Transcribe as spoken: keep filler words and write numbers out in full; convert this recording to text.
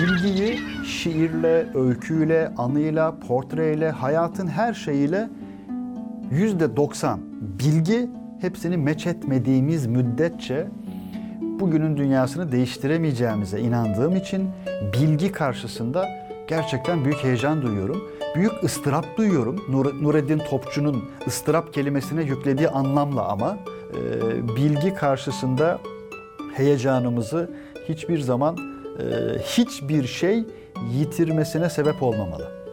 bilgiyi şiirle, öyküyle, anıyla, portreyle, hayatın her şeyiyle yüzde doksan bilgi, hepsini meç etmediğimiz müddetçe bugünün dünyasını değiştiremeyeceğimize inandığım için bilgi karşısında gerçekten büyük heyecan duyuyorum. Büyük ıstırap duyuyorum. Nur, Nureddin Topçu'nun ıstırap kelimesine yüklediği anlamla ama e, bilgi karşısında heyecanımızı hiçbir zaman e, hiçbir şey yitirmesine sebep olmamalı.